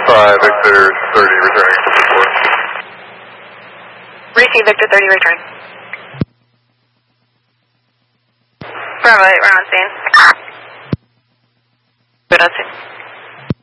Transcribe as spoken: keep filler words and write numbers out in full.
five, Victor thirty, returning to support. Receive Victor thirty, return. Bravo eight, we're on scene. Good on scene.